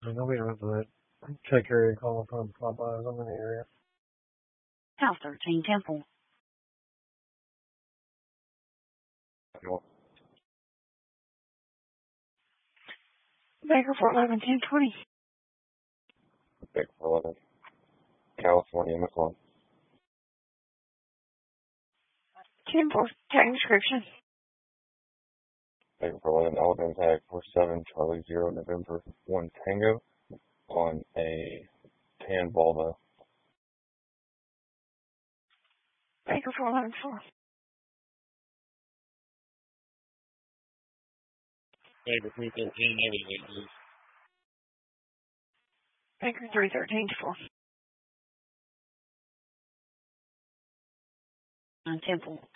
Nobody knows that. Check area call from Popeyes. I'm in the area. House 13, Temple. Baker for 11, 10, 20. Baker for 11. California, McClellan. 10 for tag description. Baker for 11, Alabama tag 47, Charlie 0, November 1 Tango on a tan Volvo. Baker for 11, 4. Baker 313, navigate, please. Baker 313, 4. On Temple.